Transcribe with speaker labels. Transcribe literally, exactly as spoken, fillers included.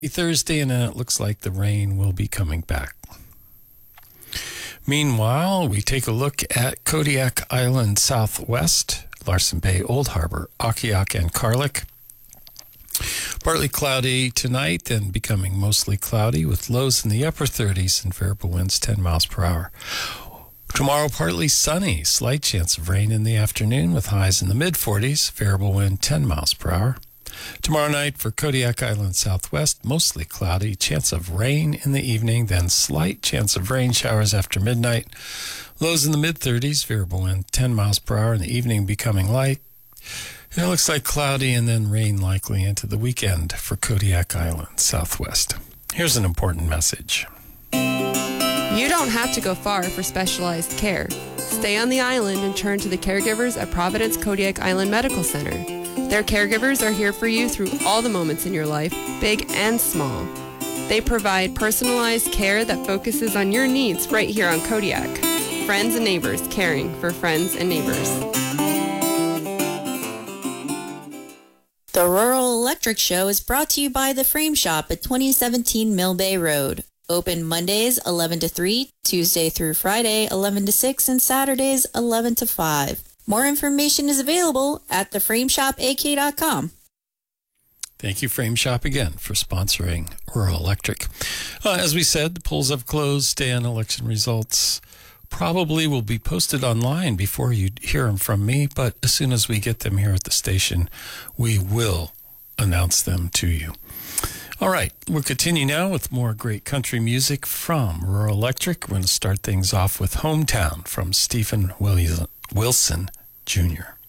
Speaker 1: Thursday, and then it looks like the rain will be coming back. Meanwhile, we take a look at Kodiak Island Southwest, Larsen Bay, Old Harbor, Akiak, and Karlik. Partly cloudy tonight, then becoming mostly cloudy with lows in the upper thirties and variable winds ten miles per hour. Tomorrow, partly sunny, slight chance of rain in the afternoon with highs in the mid forties, variable wind ten miles per hour. Tomorrow night for Kodiak Island Southwest, mostly cloudy, chance of rain in the evening, then slight chance of rain showers after midnight. Lows in the mid thirties, variable wind ten miles per hour in the evening, becoming light. And it looks like cloudy and then rain likely into the weekend for Kodiak Island Southwest. Here's an important message.
Speaker 2: You don't have to go far for specialized care. Stay on the island and turn to the caregivers at Providence Kodiak Island Medical Center. Their caregivers are here for you through all the moments in your life, big and small. They provide personalized care that focuses on your needs right here on Kodiak. Friends and neighbors caring for friends and neighbors.
Speaker 3: The Rural Electric Show is brought to you by The Frame Shop at twenty seventeen Mill Bay Road. Open Mondays eleven to three, Tuesday through Friday eleven to six, and Saturdays eleven to five. More information is available at the frame shop a k dot com.
Speaker 1: Thank you, Frame Shop, again, for sponsoring Rural Electric. Uh, as we said, the polls have closed, and election results probably will be posted online before you hear them from me, but as soon as we get them here at the station, we will announce them to you. All right, we'll continue now with more great country music from Rural Electric. We're going to start things off with Hometown from Stephen Wilson Junior